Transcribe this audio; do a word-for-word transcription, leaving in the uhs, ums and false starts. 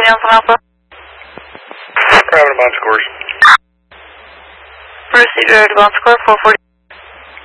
Alpha Alpha. Private advance course. Proceed to advance score four forty.